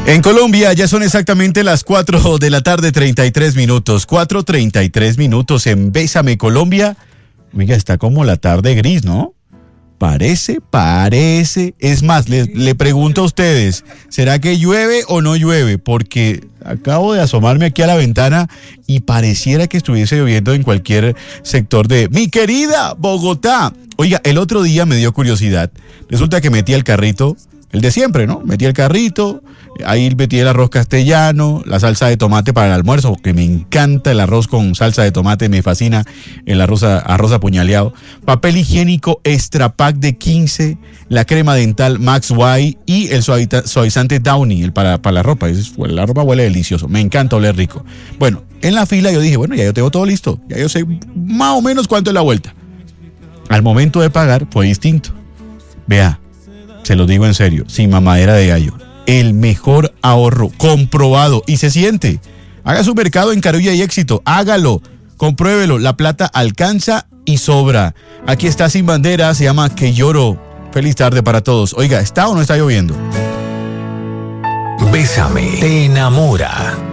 En Colombia ya son exactamente las 4 de la tarde, 33 minutos. 4:33 en Bésame Colombia. Oiga, está como la tarde gris, ¿no? Parece. Es más, le pregunto a ustedes, ¿será que llueve o no llueve? Porque acabo de asomarme aquí a la ventana y pareciera que estuviese lloviendo en cualquier sector de mi querida Bogotá. Oiga, el otro día me dio curiosidad. Resulta que metí el carrito, el de siempre, ¿no? Metí el carrito, ahí metí el arroz castellano, la salsa de tomate para el almuerzo, porque me encanta el arroz con salsa de tomate, me fascina el arroz apuñaleado. Papel higiénico Extra Pack de 15, la crema dental Max Y y el suavizante Downy para la ropa. La ropa huele delicioso, me encanta oler rico. Bueno, en la fila yo dije, bueno, ya yo tengo todo listo, ya yo sé más o menos cuánto es la vuelta. Al momento de pagar fue distinto. Vea, se lo digo en serio, sin mamadera de gallo. El mejor ahorro, comprobado, y se siente. Haga su mercado en Carulla y Éxito, hágalo, compruébelo, la plata alcanza y sobra. Aquí está Sin Bandera, se llama Que Lloro. Feliz tarde para todos. Oiga, ¿está o no está lloviendo? Bésame, te enamora.